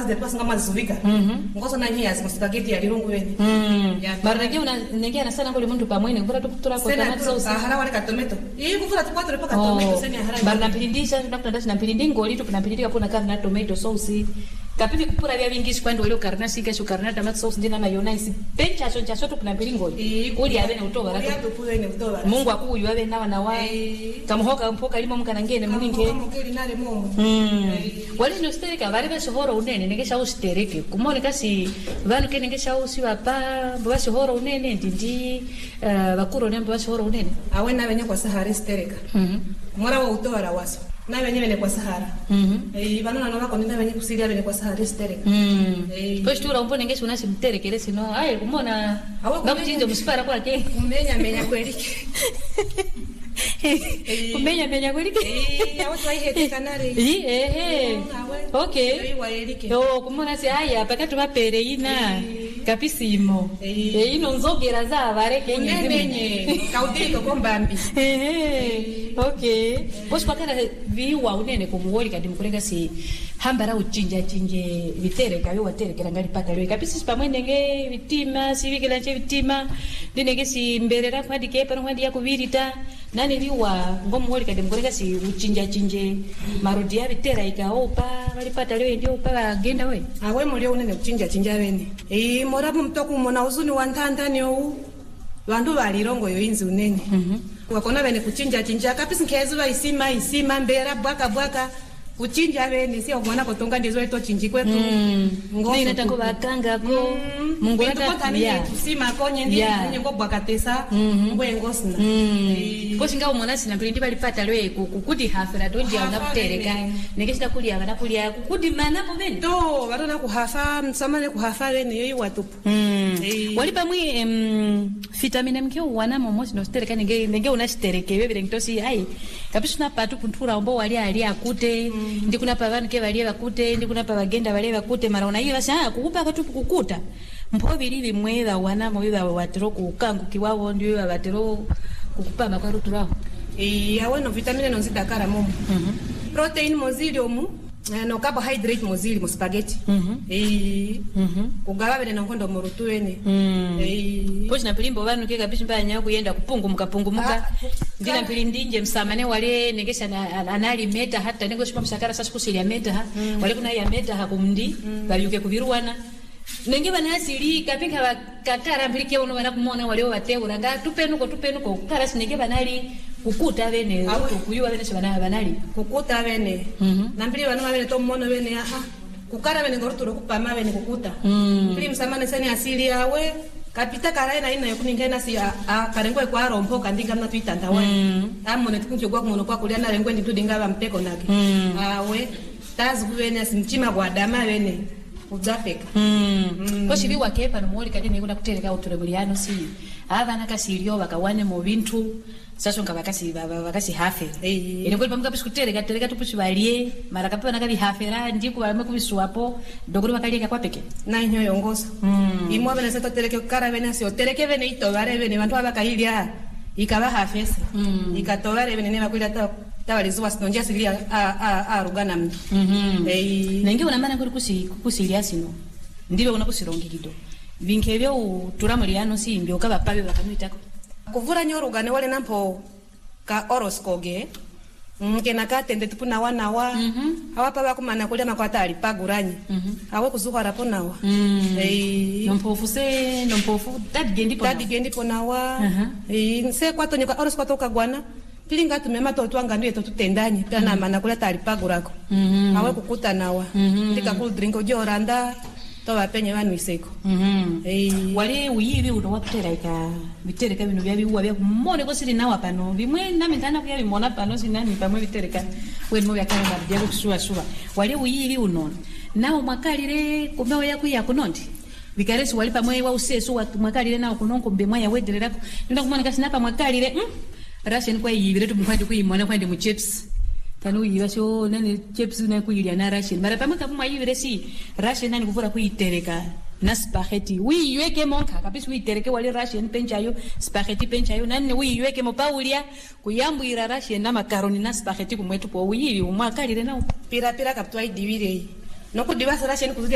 de pas ngama zuvika ngoso na nyia ziko spaghetti ya lirungu weni barnake unanengea na sana kule muntu pamwene ngura tukutura kwa tomato sauce hara wale ka tomato kufura tu 4 paka tomato seni hara barna pilindisha tunakuta na pilindi ngoli tunapilindika pona kana tomato sauce kapipi kupura vya vingi kwando ile karna sika shu karna tomato sauce ndina mayonnaise pencha cho chaso tunapili ngoli uli ave na utoba uli ave kuwe ne utoba Mungu akuyu ave nawa na wa kamhoka mpoka limo mkana ngene mwinge mukeli nale momo wali no stereka bari bashohora unene nengesha ustereke kumone kasi vanu ke nengesha usi bapa bashohora unene ndindi bakuro nembe bashohora unene awena benye kwa sahara stereka mora wa utoba waso na benye bene kwa sahara banona no bako nina benye kusilia bene kwa sahara stereka postura umpone nengesha unasi mterekele sino ai kumona bakutinzo musipara kwake menya kweli umenya kweli watu waihete kanare okay kumona si haya pakati mapere ina kapisimo ino nzogera za bareke unene kaudiko kombambi okay bosi pakana viwa unene kumuwoli kadi mukulenga si hambara uchinja chinje vitere kayo watere kerangali pata lwe kapisi pamwene nge vitima sivikela nche vitima dinenge si mberera kwadi kepa kwadi ya kuvirita nani viwa ngomuwoli kadi mukulenga si uchinja chinje marodi ya vitera ikaopa walipata lwe ndio pa agenda we awe mulio unene uchinja chinja wene morabu mtoku mona uzuni wa ntandani ou vandu valirongo yo inzi unene wakona bene kuchinja chinja kapisi nkezuwa isima mbera bwaka kuchinja bene sio mwana kotonga ndizo eto chinji kwetu ngombe natako bakanga ko mungu ya kusima konye ndi ngo bwakatesa ngwe ngosina ko singa umona sina pili balipata lwe kukuti hafera tonje una kutereka nekishita kulia bana kulia kukuti mana po bene to barona kuhafa msamane kuhafa bene yoyi watupu wali pamwi vitamine mke wana momosi no stereka nenge una stereke bebe ngitosi ai kabisa na patu kuntura ombo wali ali akute ndi kuna pa vanhu ke valie vakute ndi kuna pa vagenda valie vakute mara una hiyo basi kukupa katu kukuta mpo bili bimwela wana mo biba watero kukangu kiwabo ndio batero kukupa makwaru turaho aweno vitamine no zidakara momo protein moziliomu no carbohydrate mozili mu spaghetti kugaba bene nkondo mu rutuene pochi na pilimbo vanhu ke kabisa mbanya kuyenda kupungumuka ndina pilindi nje msamane wale negesha anali meta hata nego shipa mshakara sasa kusilia meta wale kuna ya meta kumndi bayuke kuviruana nenge bana asili kapinga bakakara mbilike uno bana kumona wale wateura nga tupenuko kukara sinenge banali kukuta bene kuyuwa bene shibana banali kukuta bene nambili bana bene to mono bene kukara bene ngoruturo kupama bene kukuta mbili msamane sani asili yawe kapita karaina ina yokuningena si karengwe kwa rompo kandinga mna tuitanda we amone tukunjo kwa kumono kwa kulia na rengwe ndi tudinga ba mpeko nake awe tazi kuwene simchima kwa dama bene uzapeka ko shibi wakepa no moli kadi nekuna kutereka uturebuliano si ava nakasirio bakawane mu bintu sasa bakasi hafe ile kwa pamuka biskutereka tereka tupushi balie mara kapana nakabi hafera ndiku bame kubisuapo doguru bakalika kwa peke na nyo yongosa imwa bene seto tereke kara bene sio tereke bene itobare bene bantu abakahilia ikaba hafesa ikatobare bene ne bakulita tawalizuwa sinonja silia rugana mtu nenge unamana kuri kusilia sino ndibe unakusirongi kido vinkebyo turamuliano si mbyo kaba pabe bakamwitako kuvura nyorugane wale nampo ka oroskoge ngena katende tupuna wanawa awapa bakumana kulia makwata alipaguranyi awe kuzuka rapo nawa nompofu tadigendi ponawa nse kwato nyoka oroskoto kagwana pilinga tumema totwanga ndiye tutendanye kana mana kula talipagurako awe kukuta nawa ndika cool drink ojoranda to bapenye banu iseko wale uyibi uno wakutereka bitereka bino bya biwa bya kumone ko siri nawa pano bimwe namendana kuya bimona pano sinani pamwe bitereka wenu bya kana bya kusuwa wale uyibi uno nawo makalire kumbeho yakuya kunondi bikaresi wali pamwe wa useso wa makalire nawo kunonko mbemwa ya wederera ndio kumona kasi napa makalire Russian kwa yibire tumkwandi kuyimona kwandi mu chips tanu yibasho nani chips na kuyilia na Russian mara pamwe kapuma yibire si Russian nani kuvura kuyitereka na spaghetti wiyeke monka kabisa witereke wali Russian penchayo spaghetti penchayo nani wiyeke mo paulia kuyambwira Russian na macaroni na spaghetti kumwetu po wiyi umwakalire nawo pira kaptwa idibire nokudibasa Russian kuzidi